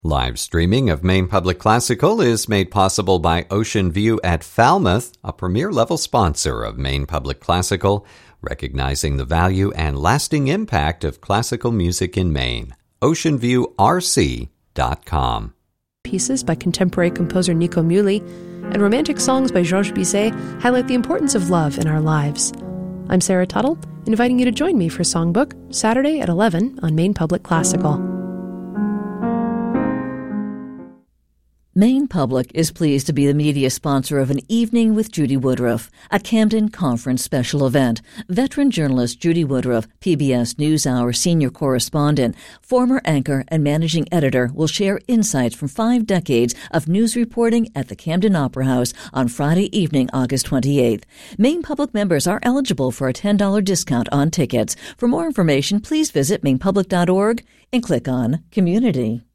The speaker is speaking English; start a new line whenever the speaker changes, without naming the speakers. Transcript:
Live streaming of Maine Public Classical is made possible by Ocean View at Falmouth, a premier-level sponsor of Maine Public Classical, recognizing the value and lasting impact of classical music in Maine. OceanViewRC.com.
Pieces by contemporary composer Nico Muhly and romantic songs by Georges Bizet highlight the importance of love in our lives. I'm Sarah Tuttle, inviting you to join me for Songbook, Saturday at 11 on Maine Public Classical.
Maine Public is pleased to be the media sponsor of An Evening with Judy Woodruff, a Camden Conference special event. Veteran journalist Judy Woodruff, PBS NewsHour senior correspondent, former anchor and managing editor, will share insights from 5 decades of news reporting at the Camden Opera House on Friday evening, August 28th. Maine Public members are eligible for a $10 discount on tickets. For more information, please visit mainepublic.org and click on Community.